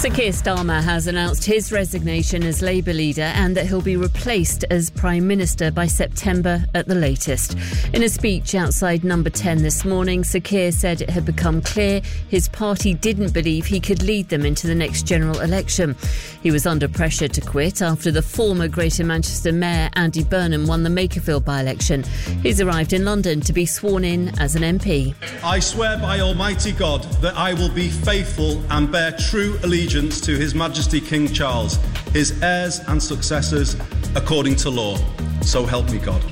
Sir Keir Starmer has announced his resignation as Labour leader and that he'll be replaced as Prime Minister by September at the latest. In a speech outside Number 10 this morning, Sir Keir said it had become clear his party didn't believe he could lead them into the next general election. He was under pressure to quit after the former Greater Manchester Mayor Andy Burnham won the Makerfield by-election. He's arrived in London to be sworn in as an MP. I swear by Almighty God that I will be faithful and bear true allegiance to His Majesty King Charles, his heirs and successors, according to law. So help me God.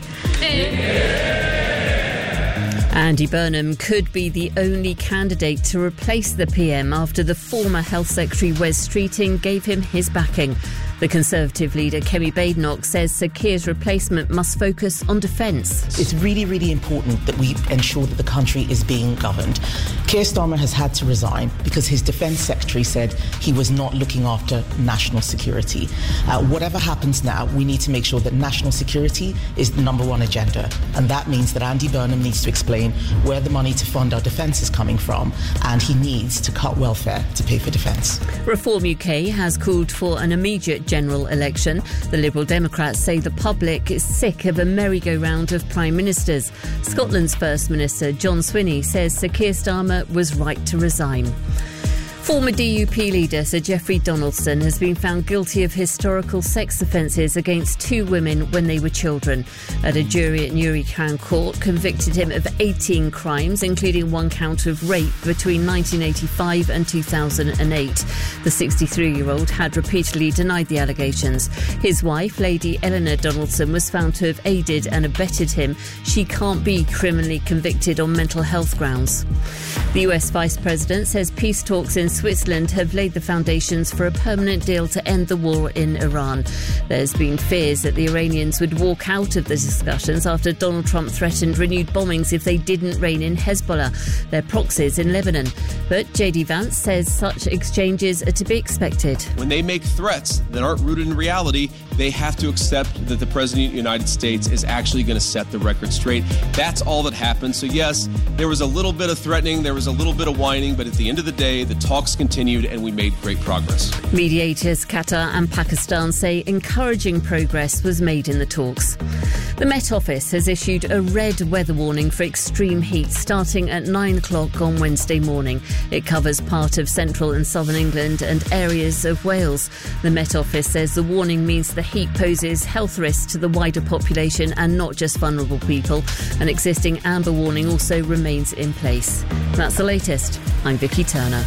Andy Burnham could be the only candidate to replace the PM after the former Health Secretary Wes Streeting gave him his backing. The Conservative leader, Kemi Badenoch, says Sir Keir's replacement must focus on defence. It's really, really important that we ensure that the country is being governed. Keir Starmer has had to resign because his Defence Secretary said he was not looking after national security. Whatever happens now, we need to make sure that national security is the number one agenda. And that means that Andy Burnham needs to explain where the money to fund our defence is coming from, and he needs to cut welfare to pay for defence. Reform UK has called for an immediate general election. The Liberal Democrats say the public is sick of a merry-go-round of Prime Ministers. Scotland's First Minister John Swinney says Sir Keir Starmer was right to resign. Former DUP leader Sir Geoffrey Donaldson has been found guilty of historical sex offences against two women when they were children. A jury at Newry Crown Court convicted him of 18 crimes, including one count of rape between 1985 and 2008. The 63-year-old had repeatedly denied the allegations. His wife, Lady Eleanor Donaldson, was found to have aided and abetted him. She can't be criminally convicted on mental health grounds. The US Vice President says peace talks in Switzerland have laid the foundations for a permanent deal to end the war in Iran. There's been fears that the Iranians would walk out of the discussions after Donald Trump threatened renewed bombings if they didn't rein in Hezbollah, their proxies in Lebanon. But JD Vance says such exchanges are to be expected. When they make threats that aren't rooted in reality, they have to accept that the President of the United States is actually going to set the record straight. That's all that happened. So yes, there was a little bit of threatening, there was a little bit of whining, but at the end of the day, the talks continued and we made great progress. Mediators Qatar and Pakistan say encouraging progress was made in the talks. The Met Office has issued a red weather warning for extreme heat starting at 9 o'clock on Wednesday morning. It covers part of central and southern England and areas of Wales. The Met Office says the warning means the heat poses health risks to the wider population and not just vulnerable people. An existing amber warning also remains in place. That's the latest. I'm Vicky Turner.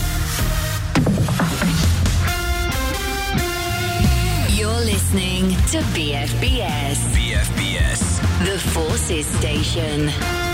You're listening to BFBS. BFBS. The Forces Station.